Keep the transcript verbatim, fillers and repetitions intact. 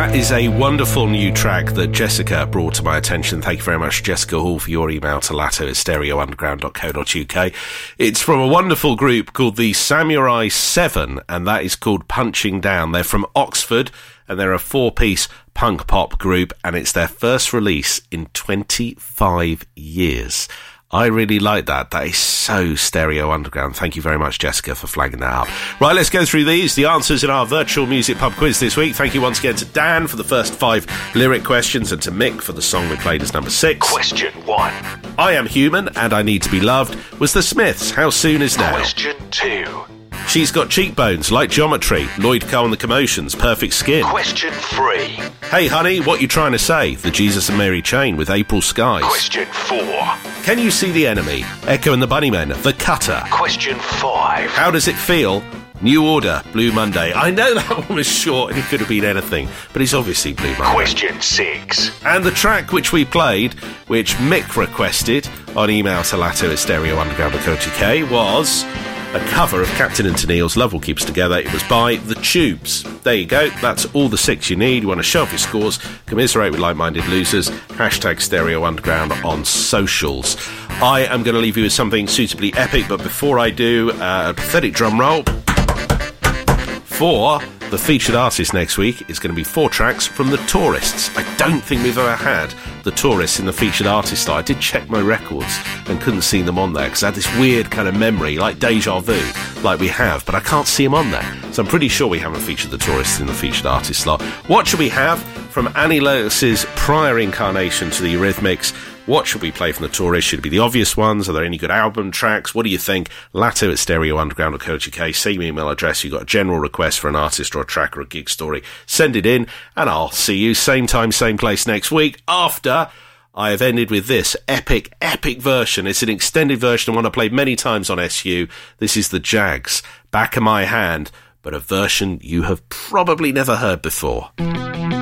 That is a wonderful new track that Jessica brought to my attention. Thank you very much, Jessica Hall, for your email to latto at stereo underground dot co dot uk. It's from a wonderful group called the Samurai Seven, and that is called Punching Down. They're from Oxford, and they're a four-piece punk pop group, and it's their first release in twenty-five years. I really like that. That is so Stereo Underground. Thank you very much, Jessica, for flagging that up. Right, let's go through these. The answers in our virtual music pub quiz this week. Thank you once again to Dan for the first five lyric questions and to Mick for the song we played as number six. Question one. I Am Human and I Need to Be Loved was The Smiths. How Soon Is Now? Question two. She's Got Cheekbones, Like Geometry, Lloyd Cole and the Commotions, Perfect Skin. Question three. Hey Honey, What You Trying to Say? The Jesus and Mary Chain with April Skies. Question four. Can You See the Enemy? Echo and the Bunnymen, The Cutter. Question five. How Does It Feel? New Order, Blue Monday. I know that one was short and it could have been anything, but it's obviously Blue Monday. Question six. And the track which we played, which Mick requested on email to latto at stereo underground dot co dot uk, was a cover of Captain and Tennille's Love Will Keep Us Together. It was by The Tubes. There you go. That's all the six you need. You want to show off your scores, commiserate with like-minded losers, hashtag Stereo Underground on socials. I am going to leave you with something suitably epic, but before I do, uh, a pathetic drum roll. For the featured artist next week is going to be four tracks from The Tourists. I don't think we've ever had The Tourists in the featured artist slot. I did check my records and couldn't see them on there because I had this weird kind of memory, like deja vu, like we have, but I can't see them on there. So I'm pretty sure we haven't featured The Tourists in the featured artist slot. What should we have from Annie Lennox's prior incarnation to the Eurythmics? What should we play from The Tourists? Should it be the obvious ones? Are there any good album tracks? What do you think? latto at stereo underground dot co dot uk. Same email address. You've got a general request for an artist or a track or a gig story. Send it in, and I'll see you same time, same place next week after I have ended with this epic, epic version. It's an extended version of one I played many times on S U. This is the Jags, Back of My Hand, but a version you have probably never heard before.